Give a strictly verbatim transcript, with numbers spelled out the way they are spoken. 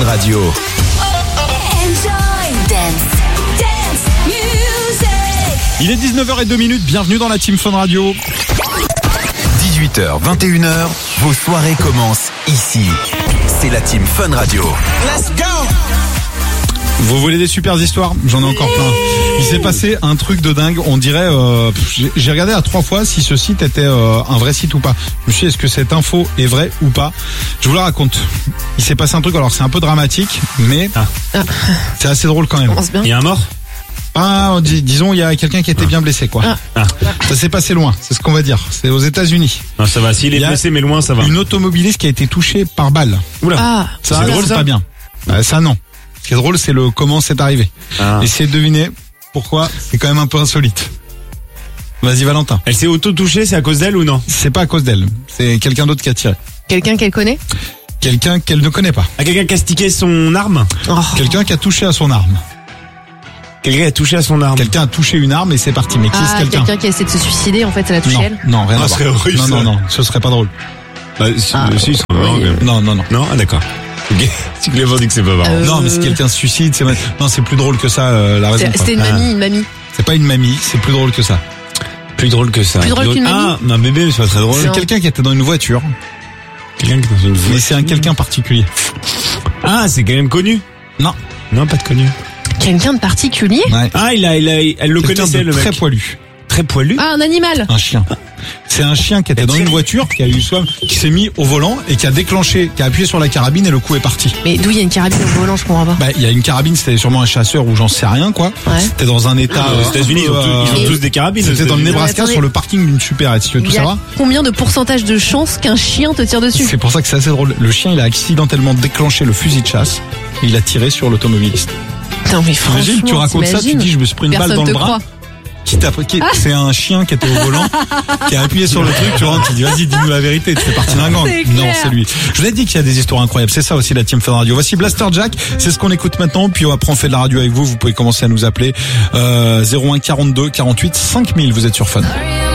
Radio. Enjoy dance, dance music. Il est dix-neuf heures zéro deux, bienvenue dans la Team Fun Radio. dix-huit heures, vingt et une heures, vos soirées commencent ici. C'est la Team Fun Radio. Let's go. Vous voulez des super histoires? J'en ai encore plein. Il s'est passé un truc de dingue. On dirait, euh, j'ai, j'ai regardé à trois fois si ce site était euh, un vrai site ou pas. Je me suis dit, est-ce que cette info est vraie ou pas? Je vous la raconte. Il s'est passé un truc, alors c'est un peu dramatique, mais Ah. c'est assez drôle quand même. Commence bien. Il y a un mort? Ah, dis- disons, il y a quelqu'un qui était bien blessé, quoi. Ah. Ah. Ça s'est passé loin, c'est ce qu'on va dire. C'est aux États-Unis. Non, ça va. S'il est Il y a blessé, mais loin, ça va. Une automobiliste qui a été touchée par balle. Oula. Ah, Ça, C'est c'est drôle, ça pas bien. Euh, ça, non. Ce qui est drôle, c'est le comment c'est arrivé. Ah. Essayez de deviner pourquoi. C'est quand même un peu insolite. Vas-y, Valentin. Elle s'est auto-touchée, c'est à cause d'elle ou non? C'est pas à cause d'elle. C'est quelqu'un d'autre qui a tiré. quelqu'un qu'elle connaît? Quelqu'un qu'elle ne connaît pas. À quelqu'un qui a stické son arme? Oh. Quelqu'un qui a touché à son arme. Quelqu'un a touché à son arme? Quelqu'un a touché une arme et c'est parti. Mais qui Ah, est-ce quelqu'un? quelqu'un qui a essayé de se suicider, en fait, elle a touché Non, elle. non, rien Ah, à ce voir. serait horrible, non, ça. non, non, ce serait pas drôle. Bah, si, Ah. si, c'est marrant, Oui. quand même. Non, non, non. Non? Ah, d'accord. Ok. Si Clément dit que c'est pas marrant. Euh, Non, mais si quelqu'un se suicide, c'est non, c'est plus drôle que ça. euh, la raison. C'est- quoi. C'était une Ah. mamie, une mamie. C'est pas une mamie, c'est plus drôle que ça. Plus drôle que ça. Plus drôle qu'une mamie? Ah, un bébé, mais c'est pas très drôle. C'est Non. quelqu'un qui était dans une voiture, Quelqu'un qui est dans une mais voiture. c'est un quelqu'un particulier. Ah, c'est quand même connu? Non. Non, pas de connu. Quelqu'un de particulier? Ouais. Ah, il a, il a, elle le Quelqu'un connaissait, de le mec. très poilu. Très poilu? Ah, un animal. Un chien. C'est un chien qui était dans une voiture, qui a eu soif, qui s'est mis au volant et qui a déclenché, qui a appuyé sur la carabine et le coup est parti. Mais d'où il y a une carabine au volant, je comprends pas. Bah, il y a une carabine, c'était sûrement un chasseur ou j'en sais rien, quoi. Ouais. C'était dans un état. Ah, aux euh, États-Unis, ils ont, un peu, tous, ils ont euh, tous des carabines. aux C'était dans le États-Unis. Nebraska attendez. sur le parking d'une supérette, si tu veux tout Il y a savoir. combien de pourcentage de chances qu'un chien te tire dessus? C'est pour ça que c'est assez drôle. Le chien, il a accidentellement déclenché le fusil de chasse et il a tiré sur l'automobiliste. Non, mais franchement, T'imagines, tu racontes ça, tu t'imagines dis je me suis pris une balle Personne dans le te bras. croit. Qui t'a pris- qui- C'est un chien qui était au volant, qui a appuyé sur le truc, tu rentres, tu dis vas-y, dis-nous la vérité, tu fais partie d'un gang. C'est clair. Non, c'est lui. Je vous ai dit qu'il y a des histoires incroyables, c'est ça aussi la Team Fun Radio. Voici Blaster Jack, c'est ce qu'on écoute maintenant, puis après on fait de la radio avec vous, vous pouvez commencer à nous appeler euh, zéro un quarante-deux quarante-huit cinq mille, vous êtes sur Fun.